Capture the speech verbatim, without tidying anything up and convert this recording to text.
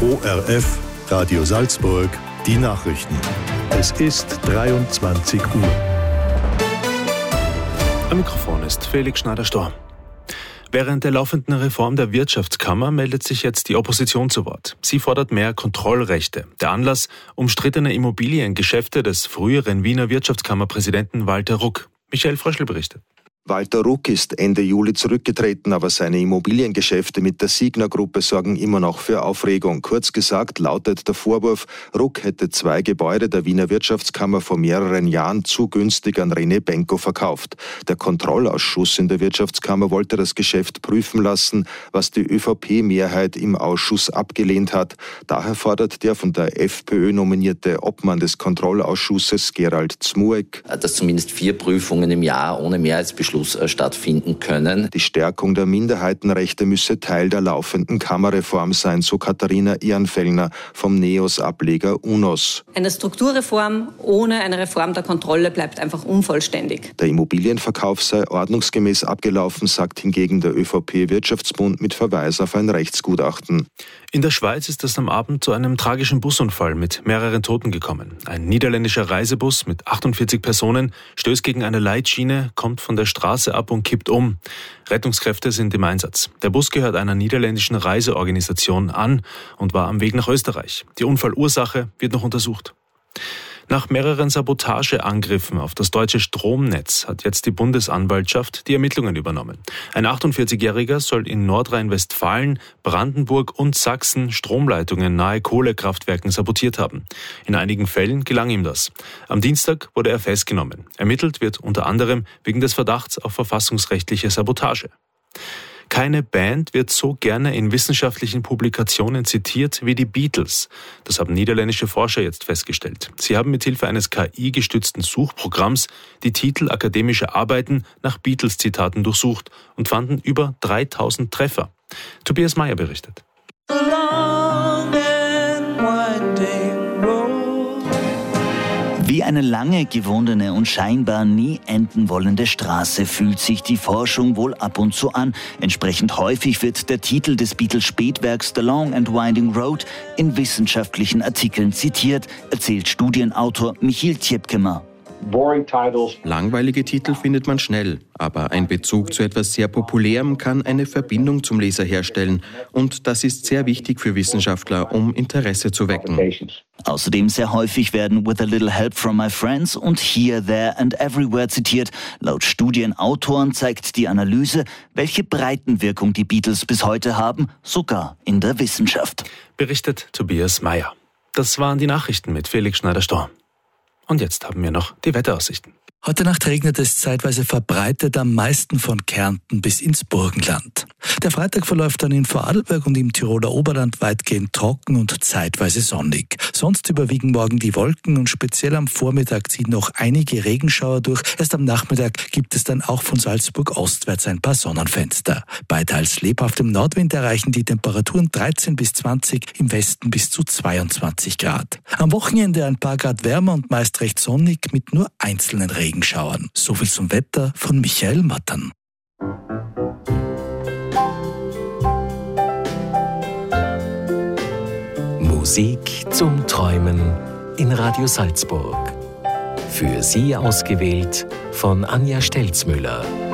O R F, Radio Salzburg, die Nachrichten. Es ist dreiundzwanzig Uhr. Am Mikrofon ist Felix Schneider-Storr. Während der laufenden Reform der Wirtschaftskammer meldet sich jetzt die Opposition zu Wort. Sie fordert mehr Kontrollrechte. Der Anlass: umstrittene Immobiliengeschäfte des früheren Wiener Wirtschaftskammerpräsidenten Walter Ruck. Michael Fröschl berichtet. Walter Ruck ist Ende Juli zurückgetreten, aber seine Immobiliengeschäfte mit der Signa-Gruppe sorgen immer noch für Aufregung. Kurz gesagt lautet der Vorwurf, Ruck hätte zwei Gebäude der Wiener Wirtschaftskammer vor mehreren Jahren zu günstig an René Benko verkauft. Der Kontrollausschuss in der Wirtschaftskammer wollte das Geschäft prüfen lassen, was die ÖVP-Mehrheit im Ausschuss abgelehnt hat. Daher fordert der von der FPÖ nominierte Obmann des Kontrollausschusses, Gerald Zmuek, dass zumindest vier Prüfungen im Jahr ohne Mehrheitsbeschluss stattfinden können. Die Stärkung der Minderheitenrechte müsse Teil der laufenden Kammerreform sein, so Katharina Ehrenfellner vom NEOS-Ableger UNOS. Eine Strukturreform ohne eine Reform der Kontrolle bleibt einfach unvollständig. Der Immobilienverkauf sei ordnungsgemäß abgelaufen, sagt hingegen der ÖVP-Wirtschaftsbund mit Verweis auf ein Rechtsgutachten. In der Schweiz ist es am Abend zu einem tragischen Busunfall mit mehreren Toten gekommen. Ein niederländischer Reisebus mit achtundvierzig Personen stößt gegen eine Leitschiene, kommt von der Straße ab und kippt um. Rettungskräfte sind im Einsatz. Der Bus gehört einer niederländischen Reiseorganisation an und war am Weg nach Österreich. Die Unfallursache wird noch untersucht. Nach mehreren Sabotageangriffen auf das deutsche Stromnetz hat jetzt die Bundesanwaltschaft die Ermittlungen übernommen. Ein achtundvierzigjähriger soll in Nordrhein-Westfalen, Brandenburg und Sachsen Stromleitungen nahe Kohlekraftwerken sabotiert haben. In einigen Fällen gelang ihm das. Am Dienstag wurde er festgenommen. Ermittelt wird unter anderem wegen des Verdachts auf verfassungsrechtliche Sabotage. Keine Band wird so gerne in wissenschaftlichen Publikationen zitiert wie die Beatles. Das haben niederländische Forscher jetzt festgestellt. Sie haben mithilfe eines K I-gestützten Suchprogramms die Titel akademischer Arbeiten nach Beatles-Zitaten durchsucht und fanden über dreitausend Treffer. Tobias Meyer berichtet. Wie eine lange gewundene und scheinbar nie enden wollende Straße fühlt sich die Forschung wohl ab und zu an. Entsprechend häufig wird der Titel des Beatles-Spätwerks The Long and Winding Road in wissenschaftlichen Artikeln zitiert, erzählt Studienautor Michiel Tjepkemer. Langweilige Titel findet man schnell, aber ein Bezug zu etwas sehr Populärem kann eine Verbindung zum Leser herstellen. Und das ist sehr wichtig für Wissenschaftler, um Interesse zu wecken. Außerdem sehr häufig werden With a Little Help from My Friends und Here, There and Everywhere zitiert. Laut Studienautoren zeigt die Analyse, welche Breitenwirkung die Beatles bis heute haben, sogar in der Wissenschaft. Berichtet Tobias Meyer. Das waren die Nachrichten mit Felix Schneider-Storr. Und jetzt haben wir noch die Wetteraussichten. Heute Nacht regnet es zeitweise verbreitet, am meisten von Kärnten bis ins Burgenland. Der Freitag verläuft dann in Vorarlberg und im Tiroler Oberland weitgehend trocken und zeitweise sonnig. Sonst überwiegen morgen die Wolken und speziell am Vormittag ziehen noch einige Regenschauer durch. Erst am Nachmittag gibt es dann auch von Salzburg ostwärts ein paar Sonnenfenster. Bei teils lebhaftem Nordwind erreichen die Temperaturen dreizehn bis zwanzig, im Westen bis zu zweiundzwanzig Grad. Am Wochenende ein paar Grad wärmer und meist recht sonnig mit nur einzelnen Regenschauern. So viel zum Wetter von Michael Mattern. Musik zum Träumen in Radio Salzburg. Für Sie ausgewählt von Anja Stelzmüller.